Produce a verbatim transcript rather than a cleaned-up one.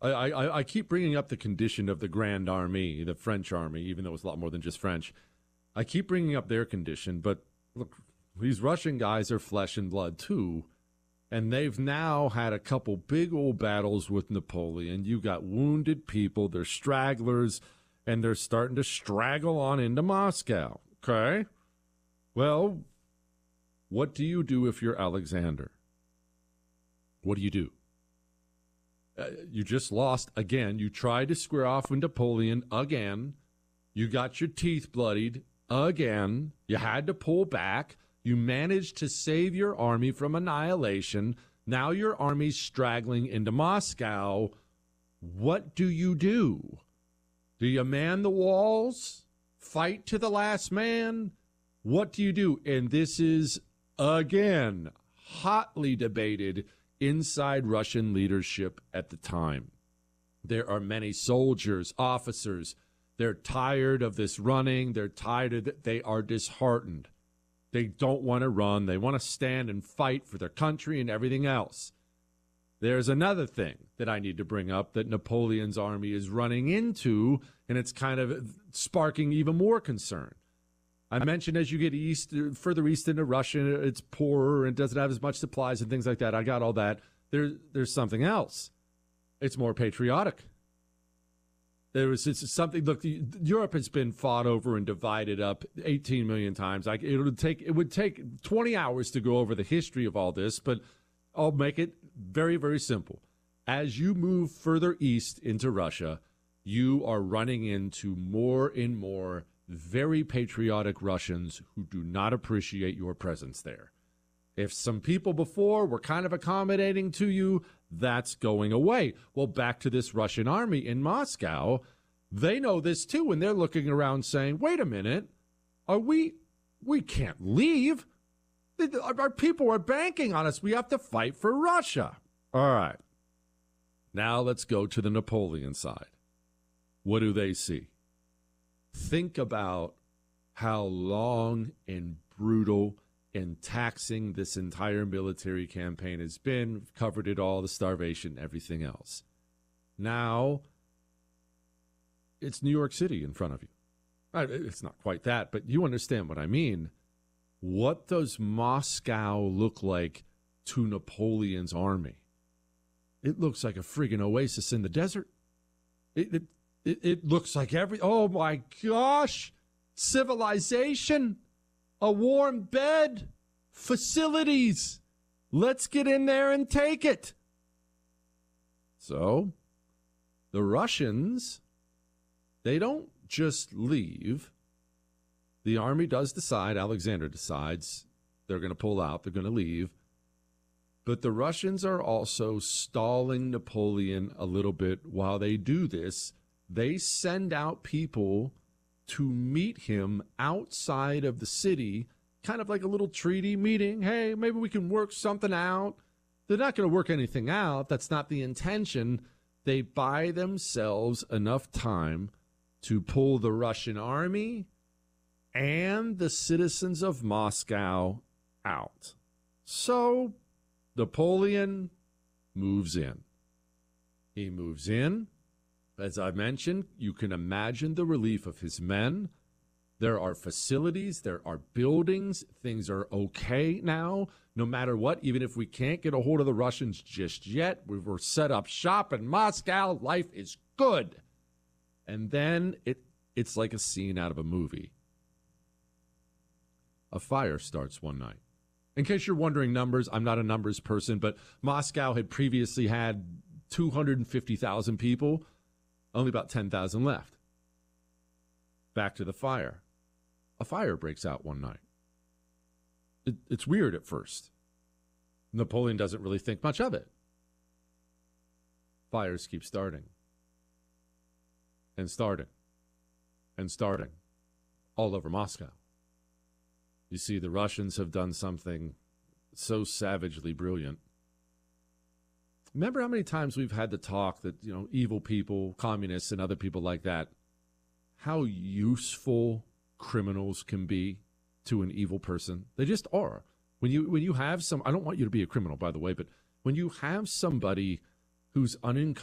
I, I, I keep bringing up the condition of the Grand Army, the French army, even though it's a lot more than just French. I keep bringing up their condition, but look, these Russian guys are flesh and blood too, and they've now had a couple big old battles with Napoleon. You got wounded people, they're stragglers, and they're starting to straggle on into Moscow, okay? Well, what do you do if you're Alexander? What do you do? Uh, you just lost again. You tried to square off with Napoleon again. You got your teeth bloodied again. You had to pull back. You managed to save your army from annihilation. Now your army's straggling into Moscow. What do you do? Do you man the walls? Fight to the last man? What do you do? And this is, again, hotly debated inside Russian leadership at the time. There are many soldiers, officers. They're tired of this running. They're tired of it. They are disheartened. They don't want to run. They want to stand and fight for their country and everything else. There's another thing that I need to bring up that Napoleon's army is running into, and it's kind of sparking even more concern. I mentioned as you get east, further east into Russia, it's poorer and doesn't have as much supplies and things like that. I got all that. There, there's something else. It's more patriotic. There was it's something. Look, Europe has been fought over and divided up eighteen million times. I, it would take it would take twenty hours to go over the history of all this, but I'll make it very, very simple. As you move further east into Russia, you are running into more and more very patriotic Russians who do not appreciate your presence there. If some people before were kind of accommodating to you, that's going away. Well, back to this Russian army in Moscow, they know this too, and they're looking around saying, wait a minute, are we, we can't leave. Our people are banking on us. We have to fight for Russia. All right. Now let's go to the Napoleon side. What do they see? Think about how long and brutal and taxing this entire military campaign has been. We've covered it all, the starvation, everything else. Now, it's New York City in front of you. It's not quite that, but you understand what I mean. What does Moscow look like to Napoleon's army? It looks like a friggin' oasis in the desert. It, it, it, it looks like every, oh my gosh, civilization, a warm bed, facilities. Let's get in there and take it. So, the Russians, they don't just leave. The army does decide, Alexander decides, they're going to pull out, they're going to leave. But the Russians are also stalling Napoleon a little bit while they do this. They send out people to meet him outside of the city, kind of like a little treaty meeting. Hey, maybe we can work something out. They're not going to work anything out. That's not the intention. They buy themselves enough time to pull the Russian army and the citizens of Moscow out. So Napoleon moves in. He moves in. As I mentioned, you can imagine the relief of his men. There are facilities, there are buildings, things are okay now, no matter what. Even if we can't get a hold of the Russians just yet, we were set up shop in Moscow, life is good. And then it it's like a scene out of a movie. A fire starts one night. In case you're wondering numbers, I'm not a numbers person, but Moscow had previously had two hundred fifty thousand people, only about ten thousand left. Back to the fire. A fire breaks out one night. It, it's weird at first. Napoleon doesn't really think much of it. Fires keep starting. And starting. And starting. All over Moscow. You see, the Russians have done something so savagely brilliant. Remember how many times we've had the talk that, you know, evil people, communists, and other people like that, how useful criminals can be to an evil person? They just are. When you when you have some, I don't want you to be a criminal, by the way, but when you have somebody who's uninc